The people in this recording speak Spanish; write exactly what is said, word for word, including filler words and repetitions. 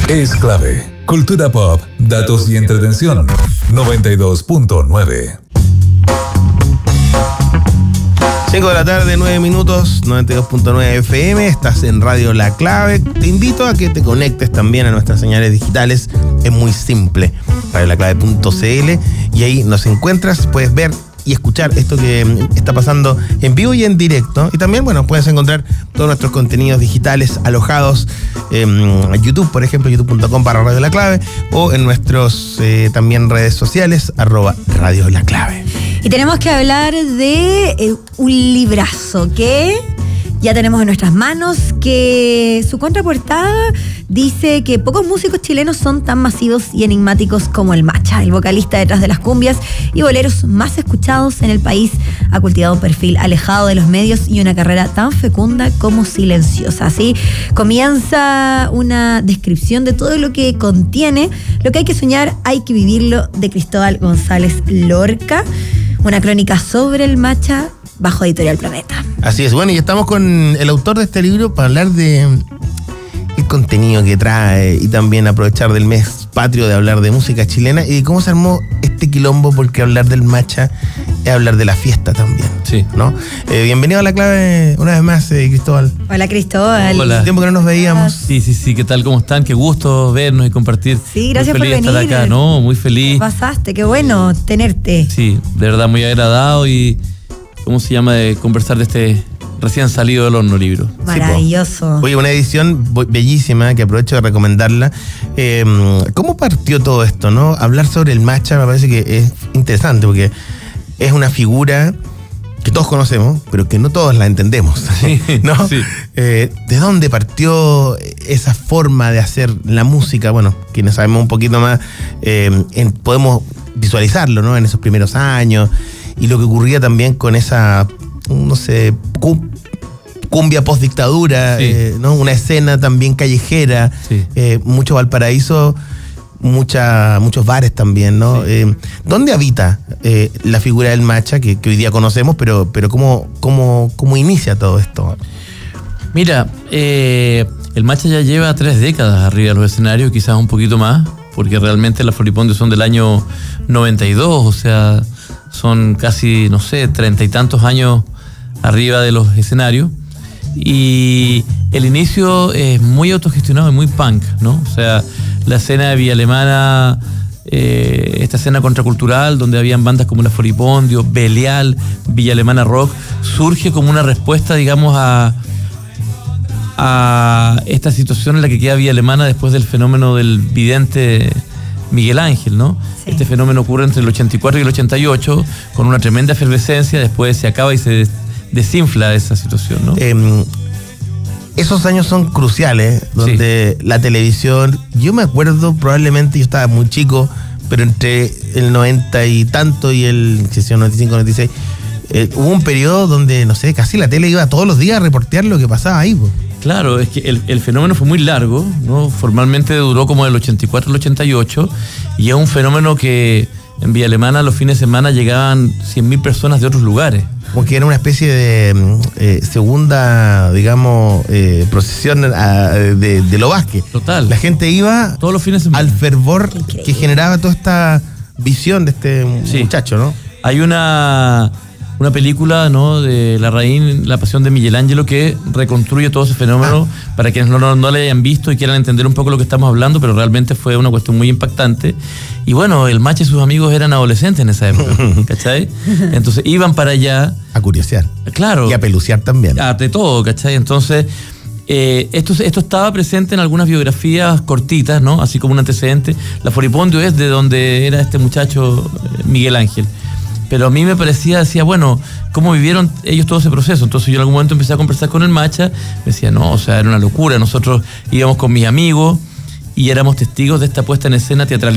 es clave. Cultura pop, datos y entretención. noventa y dos punto nueve. cinco de la tarde, nueve minutos, noventa y dos punto nueve F M, estás en Radio La Clave. Te invito a que te conectes también a nuestras señales digitales. Es muy simple, radio la clave punto c l, y ahí nos encuentras, puedes ver y escuchar esto que está pasando en vivo y en directo. Y también, bueno, puedes encontrar todos nuestros contenidos digitales alojados en YouTube, por ejemplo, youtube punto com barra Radio La Clave, o en nuestros eh, también redes sociales, arroba Radio La Clave. Y tenemos que hablar de eh, un librazo que ya tenemos en nuestras manos, que su contraportada dice que pocos músicos chilenos son tan masivos y enigmáticos como el Macha. El vocalista detrás de las cumbias y boleros más escuchados en el país ha cultivado un perfil alejado de los medios y una carrera tan fecunda como silenciosa. Así comienza una descripción de todo lo que contiene Lo que hay que soñar, hay que vivirlo, de Cristóbal González Lorca. Una crónica sobre el Macha bajo Editorial Planeta. Así es, bueno, y estamos con el autor de este libro para hablar de el contenido que trae y también aprovechar del mes patrio de hablar de música chilena y de cómo se armó este quilombo, porque hablar del Macha es hablar de la fiesta también. Sí. ¿No? Eh, bienvenido a La Clave una vez más, eh, Cristóbal. Hola, Cristóbal. Hola. Hace tiempo que no nos veíamos. Sí, sí, sí, ¿qué tal? ¿Cómo están? Qué gusto vernos y compartir. Sí, gracias muy feliz por de estar venir. acá, ¿no? Muy feliz. ¿Qué pasaste? Qué bueno tenerte. Sí, de verdad muy agradado y, ¿cómo se llama? De conversar de este recién salido del horno libro. Maravilloso. Oye, una edición bellísima que aprovecho de recomendarla. Eh, ¿Cómo partió todo esto, no? Hablar sobre el Macha me parece que es interesante porque es una figura que todos conocemos, pero que no todos la entendemos, ¿no? Sí. Eh, ¿De dónde partió esa forma de hacer la música? Bueno, quienes sabemos un poquito más, eh, en, podemos visualizarlo, ¿no? En esos primeros años, y lo que ocurría también con esa, no sé, cumbia post-dictadura, sí. eh, ¿no? Una escena también callejera, sí. eh, mucho Valparaíso, mucha, muchos bares también, ¿no? Sí. Eh, ¿Dónde habita eh, la figura del Macha, que, que hoy día conocemos, pero, pero cómo, cómo, cómo inicia todo esto? Mira, eh, el Macha ya lleva tres décadas arriba de los escenarios, quizás un poquito más, porque realmente las Floripondios son del año noventa y dos, o sea, son casi, no sé, treinta y tantos años arriba de los escenarios. Y el inicio es muy autogestionado y muy punk, ¿no? O sea, la escena de Villa Alemana, eh, esta escena contracultural donde habían bandas como La Floripondio, Belial, Villa Alemana Rock, surge como una respuesta, digamos, a, a esta situación en la que queda Villa Alemana después del fenómeno del vidente Miguel Ángel, ¿no? Sí. Este fenómeno ocurre entre el ochenta y cuatro y el ochenta y ocho con una tremenda efervescencia, después se acaba y se desinfla esa situación, ¿no? Eh, esos años son cruciales, donde sí. la televisión, yo me acuerdo, probablemente yo estaba muy chico, pero entre el noventa y tanto y el noventa y cinco, noventa y seis, eh, hubo un periodo donde, no sé, casi la tele iba todos los días a reportear lo que pasaba ahí, po. Claro, es que el, el fenómeno fue muy largo, ¿no? Formalmente duró como del ochenta y cuatro al ochenta y ocho, y es un fenómeno que en Villa Alemana los fines de semana llegaban cien mil personas de otros lugares. Como que era una especie de eh, segunda, digamos, eh, procesión a, de, de lo Vázquez. Total. La gente iba todos los fines de semana al fervor que generaba toda esta visión de este sí. muchacho, ¿no? Hay una, una película, ¿no?, de Larraín, La Pasión de Miguel Ángelo, que reconstruye todo ese fenómeno ah. para quienes no, no, no le hayan visto y quieran entender un poco lo que estamos hablando, pero realmente fue una cuestión muy impactante. Y bueno, el Macha y sus amigos eran adolescentes en esa época, ¿cachai? Entonces iban para allá a curiosear. Claro. Y a pelucear también. A, de todo, ¿cachai? Entonces, eh, esto, esto estaba presente en algunas biografías cortitas, ¿no? Así como un antecedente. La Floripondio es de donde era este muchacho Miguel Ángel. Pero a mí me parecía, decía, bueno, ¿cómo vivieron ellos todo ese proceso? Entonces yo en algún momento empecé a conversar con el Macha, me decía, no, o sea, era una locura. Nosotros íbamos con mis amigos y éramos testigos de esta puesta en escena teatral.